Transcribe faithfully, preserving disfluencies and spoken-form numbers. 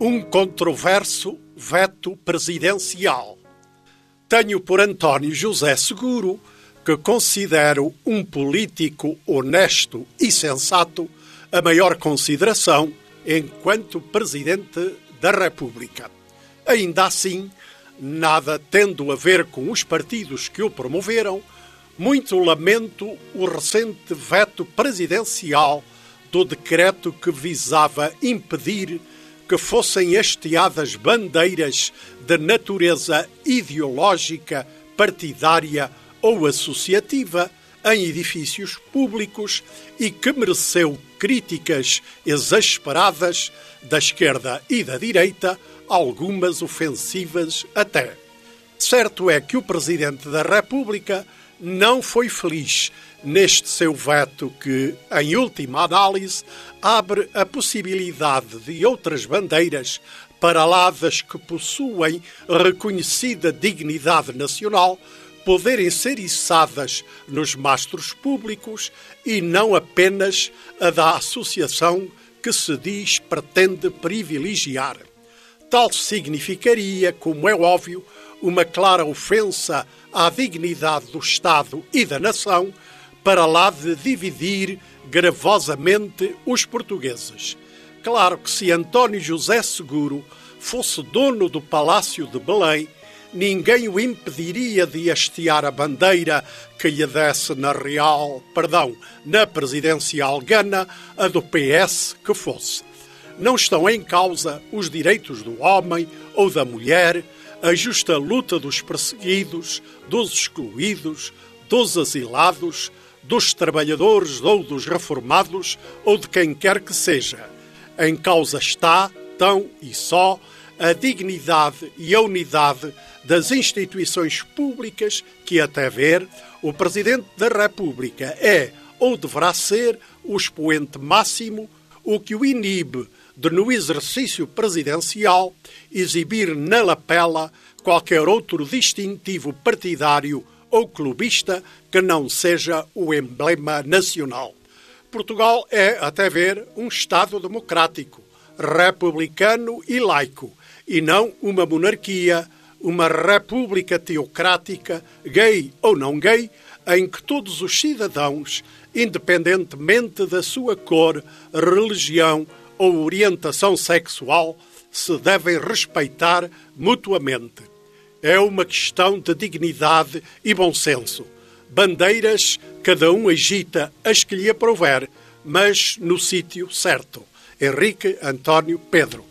Um controverso veto presidencial. Tenho por António José Seguro, que considero um político honesto e sensato, a maior consideração enquanto Presidente da República. Ainda assim, nada tendo a ver com os partidos que o promoveram, muito lamento o recente veto presidencial do decreto que visava impedir que fossem hasteadas bandeiras de natureza ideológica, partidária ou associativa em edifícios públicos e que mereceu críticas exasperadas da esquerda e da direita, algumas ofensivas até. Certo é que o Presidente da República não foi feliz neste seu veto que, em última análise, abre a possibilidade de outras bandeiras, para lá das que possuem reconhecida dignidade nacional, poderem ser içadas nos mastros públicos e não apenas a da associação que se diz pretende privilegiar. Tal significaria, como é óbvio, uma clara ofensa à dignidade do Estado e da nação, para lá de dividir gravosamente os portugueses. Claro que se António José Seguro fosse dono do Palácio de Belém, ninguém o impediria de hastear a bandeira que lhe desse na real, perdão, na presidencial Gana, a do P S que fosse. Não estão em causa os direitos do homem ou da mulher, a justa luta dos perseguidos, dos excluídos, dos asilados, dos trabalhadores ou dos reformados ou de quem quer que seja. Em causa está, tão e só, a dignidade e a unidade das instituições públicas que, até ver, o Presidente da República é ou deverá ser o expoente máximo, o que o inibe de, no exercício presidencial, exibir na lapela qualquer outro distintivo partidário ou clubista que não seja o emblema nacional. Portugal é, até ver, um Estado democrático, republicano e laico, e não uma monarquia, uma república teocrática, gay ou não gay, em que todos os cidadãos, independentemente da sua cor, religião ou orientação sexual, se devem respeitar mutuamente. É uma questão de dignidade e bom senso. Bandeiras, cada um agita as que lhe aprouver, mas no sítio certo. Henrique António Pedro.